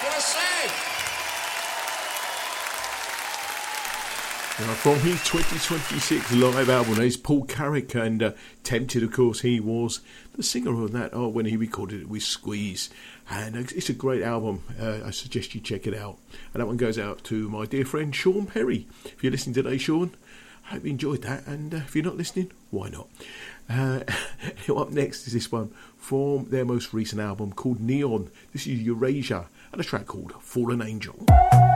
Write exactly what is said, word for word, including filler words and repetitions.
gonna say. Now, from his twenty twenty-six live album, there's Paul Carrick, and uh, Tempted, of course, he was the singer on that oh, when he recorded it with Squeeze. And it's a great album. Uh, I suggest you check it out. And that one goes out to my dear friend Sean Perry. If you're listening today, Sean, I hope you enjoyed that. And uh, if you're not listening, why not? Uh, up next is this one from their most recent album called Neon. This is Eurasia and a track called Fallen Angel.